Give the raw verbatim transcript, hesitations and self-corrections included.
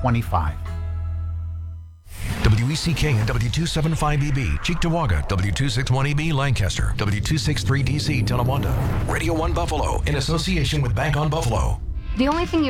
twenty-five. W E C K and W two seventy-five E B, Cheektowaga, W two sixty-one E B, Lancaster, W two sixty-three D C, Tonawanda. Radio one Buffalo, in association with Bank on Buffalo. The only thing you